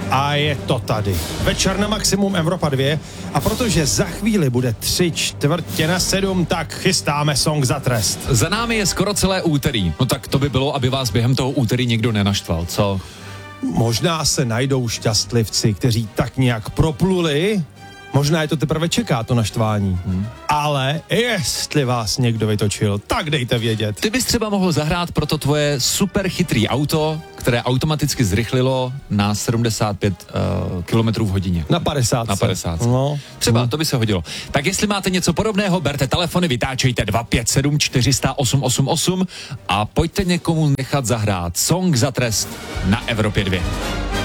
A je to tady. Večer na Maximum Evropa 2 a protože za chvíli bude 6:45, tak chystáme song za trest. Za námi je skoro celé úterý. No tak to by bylo, aby vás během toho úterý někdo nenaštval, co? Možná se najdou šťastlivci, kteří tak nějak propluli. Možná je to teprve čeká, to naštvání. Ale jestli vás někdo vytočil, tak dejte vědět. Ty bys třeba mohl zahrát pro to tvoje super chytrý auto, které automaticky zrychlilo na 75 km v hodině. Na 50. Na 50. No. Třeba, to by se hodilo. Tak jestli máte něco podobného, berte telefony, vytáčejte 257 400 888 a pojďte někomu nechat zahrát song za trest na Evropě 2.